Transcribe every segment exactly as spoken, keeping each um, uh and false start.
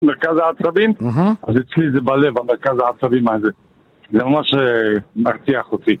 מרכז העצבים, אז אצלי זה בלב, המרכז העצבים הזה. זה ממש מרתיח אותי.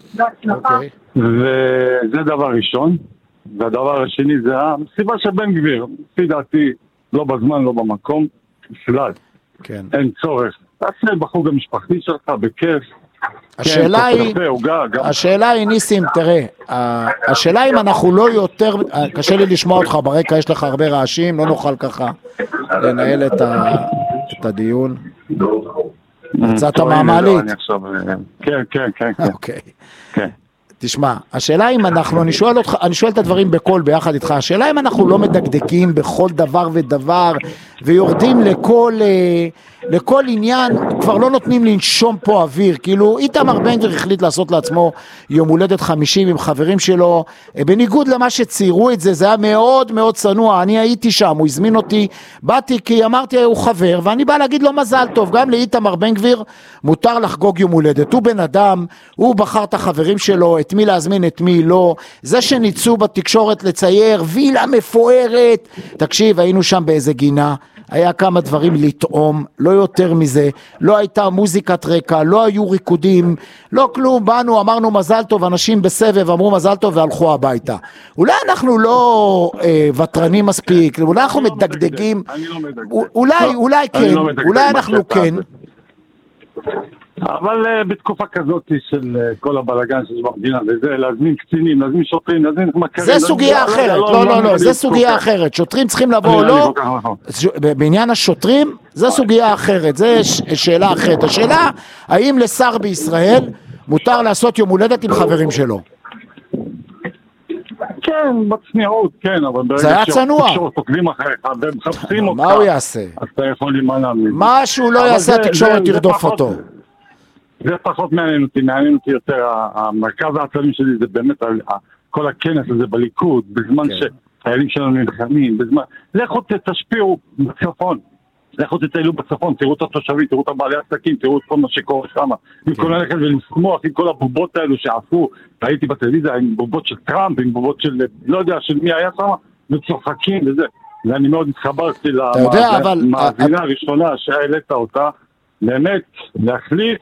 וזה דבר ראשון. והדבר השני זה המסיבה של בן גביר. לפי דעתי, לא בזמן, לא במקום, בכלל. אין צורך. תעשה בחוג המשפחתי שלך, בכיף. השאלה היא, השאלה היא ניסים, תראה, השאלה אם אנחנו לא יותר, קשה לי לשמוע אותך ברקע, יש לך הרבה רעשים, לא נוכל ככה לנהל את הדיון. יצאת מהמעלית? כן, כן, כן. אוקיי. תשמע, השאלה אם אנחנו, אני שואל אותך, אני שואל את הדברים בכל ביחד איתך, השאלה אם אנחנו לא מדקדקים בכל דבר ודבר, ויורדים לכל, לכל עניין, כבר לא נותנים לנשום פה אוויר, כאילו איתמר בן גביר החליט לעשות לעצמו יום הולדת חמישים עם חברים שלו, בניגוד למה שציירו את זה, זה היה מאוד מאוד צנוע, אני הייתי שם, הוא הזמין אותי, באתי כי אמרתי הוא חבר, ואני בא להגיד לו מזל טוב, גם לאיתמר בן גביר מותר לחגוג יום הולדת, הוא בן אדם, הוא בחר את החברים שלו, את מי להזמין, את מי לא, זה שניצו בתקשורת לצייר, וילה מפוארת, תקשיב, היינו שם באיזה גינה, היה כמה דברים לטעום, לא יותר מזה, לא הייתה מוזיקת רקע, לא היו ריקודים, לא כלום, באנו, אמרנו מזל טוב, אנשים בסבב אמרו מזל טוב והלכו הביתה. אולי אנחנו לא אה, וטרנים מספיק, אולי אנחנו מדגדגים, אולי, אולי כן, אולי אנחנו כן. אבל uh, בתקופה כזאת של uh, כל הבלגן שיש במדינה, וזה להזמין קצינים, להזמין שוטרים, להזמין מכרים. זה סוגיה אחרת, לא, לא, לא, זה סוגיה אחרת. שוטרים צריכים לבוא או לא, בעניין השוטרים, זה סוגיה אחרת, זה שאלה אחרת. השאלה, האם לשר בישראל מותר לעשות יום הולדת עם חברים שלו? כן, בצניעות, כן, אבל זה היה צנוע. התקשורת תוקבים אחריך, והם מחפשים אותך. מה הוא יעשה? אז אתה יכול להימנע מזה. מה שהוא לא יעשה, התקשורת תרדוף אותו. זה פחות מעניין אותי, מעניין אותי יותר, המרכז העצבים שלי זה באמת כל הכנס הזה בליכוד, בזמן שחיילים שלנו נלחמים, בזמן, לכו תשפיעו בצפון, לכו תטיילו בצפון, תראו את התושבים, תראו את הבעלי עסקים, תראו את כל מה שקורה שם, עם כל הלכת ולשמוח, עם כל הבובות האלו שעשו, ראיתי בטלוויזיה עם בובות של טראמפ, עם בובות של, לא יודע, של מי היה שם, וצוחקים וזה, ואני מאוד התחברתי למאזינה הראשונה שהעלית אותה, באמת, להחליט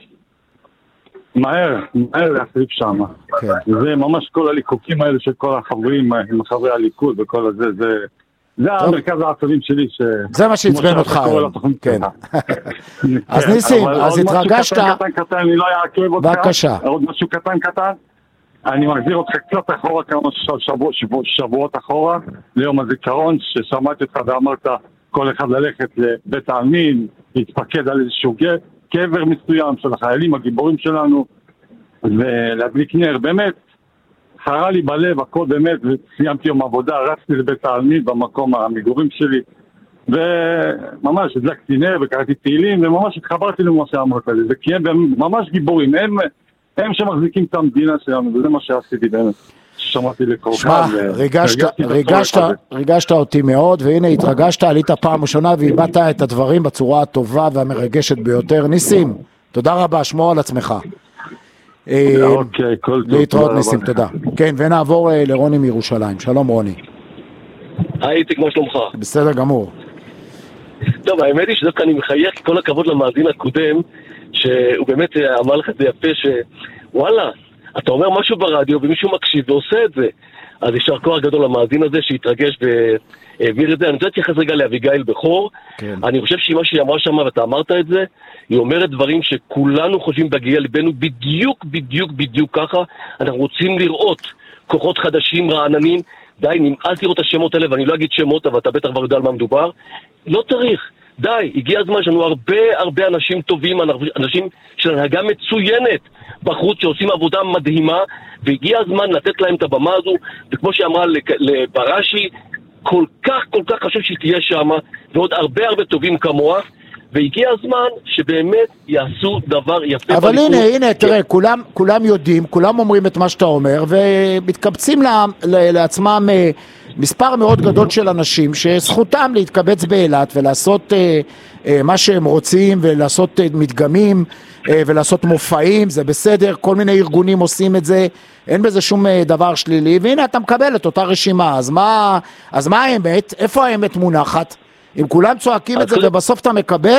מהר, מהר להחליף שם. זה ממש כל הליקוקים האלה של כל החברים, עם חברי הליכוד וכל הזה, זה... זה המרכז העצבים שלי ש... זה מה שהצבן אותך. כן. אז ניסים, אז התרגשת... עוד משהו קטן קטן, אני לא אעכב אותך. בבקשה. עוד משהו קטן קטן. אני מחזיר אותך קצת אחורה, כמה שבועות אחורה, ליום הזיכרון, ששמעתי אותך ואמרת כל אחד ללכת לבית העלמין, להתפקד על איזשהו קבר מסוים של החיילים הגיבורים שלנו, ולהדליק נר, באמת, חרה לי בלב, הכל באמת, וסיימתי יום עבודה, רצתי לבית העלמין במקום המגורים שלי, וממש הדלקתי נר וקראתי תהילים, וממש התחברתי למה שאמרת לי, זה כי הם ממש גיבורים, הם, הם שמחזיקים את המדינה שלנו, וזה מה שעשיתי באמת. שמעתי לקרוא שמע, ריגשת, ריגשת, ריגשת אותי מאוד, והנה התרגשת, עלית פעם ראשונה והבאת את הדברים בצורה הטובה והמרגשת ביותר. ניסים, תודה רבה, שמור על עצמך. אוקיי, כל טוב. להתראות ניסים, תודה. כן, ונעבור לרוני מירושלים. שלום רוני. הייתי, כמו שלומך. בסדר גמור. טוב, האמת היא שדווקא אני מחייך כל הכבוד למאזין הקודם, שהוא באמת אמר לך את זה יפה, שוואלה, אתה אומר משהו ברדיו ומישהו מקשיב ועושה את זה. אז יישר כוח גדול למאזין הזה שהתרגש והעביר את זה. אני רוצה להתייחס רגע לאביגיל בכור. כן. אני חושב שמה שהיא אמרה שם ואתה אמרת את זה, היא אומרת דברים שכולנו חושבים בהגיע ליבנו בדיוק בדיוק בדיוק ככה. אנחנו רוצים לראות כוחות חדשים, רעננים. די, נמאס לראות את השמות האלה, ואני לא אגיד שמות, אבל אתה בטח כבר יודע על מה מדובר. לא צריך. די, הגיע הזמן שלנו הרבה הרבה אנשים טובים, אנשים של הנהגה מצוינת בחוץ שעושים עבודה מדהימה, והגיע הזמן לתת להם את הבמה הזו, וכמו שאמרה לבראשי, כל כך כל כך חשוב שהיא תהיה שם, ועוד הרבה הרבה טובים כמוה, והגיע הזמן שבאמת יעשו דבר יפה. אבל הנה, הנה, תראה, כולם, כולם יודעים, כולם אומרים את מה שאתה אומר, ומתקבצים לה, לעצמם מספר מאוד גדול של אנשים שזכותם להתקבץ באילת ולעשות אה, אה, מה שהם רוצים, ולעשות אה, מדגמים אה, ולעשות מופעים, זה בסדר, כל מיני ארגונים עושים את זה, אין בזה שום אה, דבר שלילי, והנה אתה מקבל את אותה רשימה. אז מה, אז מה האמת? איפה האמת מונחת? אם כולם צועקים את זה ובסוף אתה מקבל,